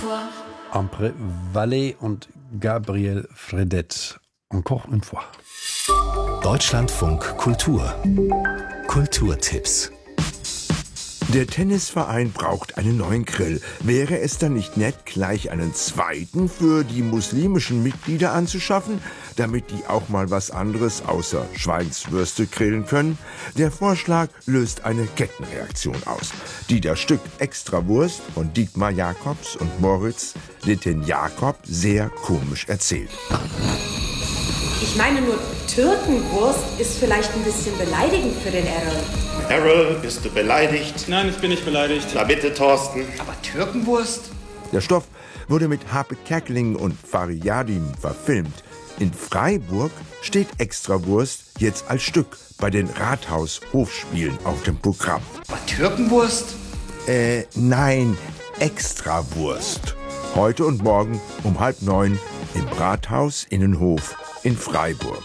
Ampré Vallée und Gabriel Fredette. Encore une fois. Deutschlandfunk Kultur. Kulturtipps. Der Tennisverein braucht einen neuen Grill. Wäre es dann nicht nett, gleich einen zweiten für die muslimischen Mitglieder anzuschaffen, damit die auch mal was anderes außer Schweinswürste grillen können? Der Vorschlag löst eine Kettenreaktion aus, die das Stück Extrawurst von Dietmar Jacobs und Moritz Litten-Jacob sehr komisch erzählt. Ich meine nur, Türkenwurst ist vielleicht ein bisschen beleidigend für den Errol. Errol, bist du beleidigt? Nein, ich bin nicht beleidigt. Na bitte, Thorsten. Aber Türkenwurst? Der Stoff wurde mit Harpe Kerkeling und Fariadim verfilmt. In Freiburg steht Extrawurst jetzt als Stück bei den Rathaus-Hofspielen auf dem Programm. Aber Türkenwurst? Nein, Extrawurst. Heute und morgen um 8:30 im Rathaus Innenhof in Freiburg.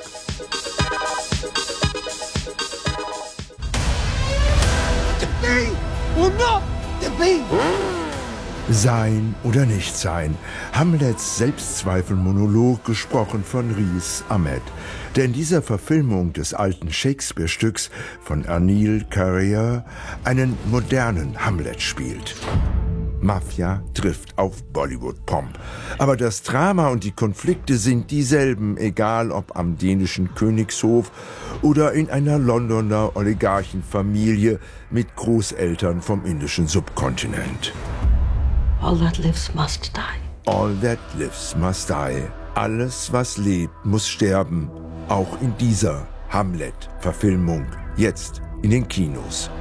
Sein oder nicht sein. Hamlets Selbstzweifel-Monolog, gesprochen von Riz Ahmed, der in dieser Verfilmung des alten Shakespeare-Stücks von Anil Carrier einen modernen Hamlet spielt. Mafia trifft auf Bollywood-Pomp. Aber das Drama und die Konflikte sind dieselben, egal ob am dänischen Königshof oder in einer Londoner Oligarchenfamilie mit Großeltern vom indischen Subkontinent. All that lives must die. All that lives must die. Alles, was lebt, muss sterben. Auch in dieser Hamlet-Verfilmung. Jetzt in den Kinos.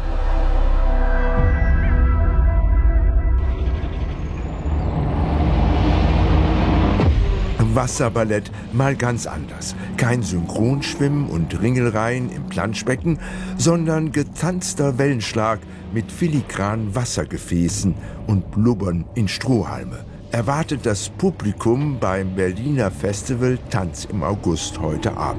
Wasserballett mal ganz anders. Kein Synchronschwimmen und Ringelreihen im Planschbecken, sondern getanzter Wellenschlag mit filigranen Wassergefäßen und Blubbern in Strohhalme. Erwartet das Publikum beim Berliner Festival Tanz im August heute Abend.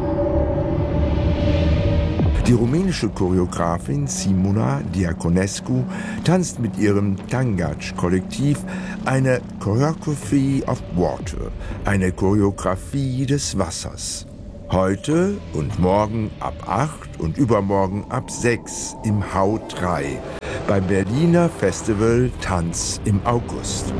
Die rumänische Choreografin Simona Diaconescu tanzt mit ihrem Tangac-Kollektiv eine Choreography of Water, eine Choreografie des Wassers. Heute und morgen ab 8 und übermorgen ab 6 im Hau 3 beim Berliner Festival Tanz im August.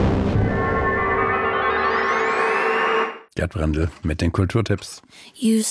Gerd Brendel mit den Kulturtipps.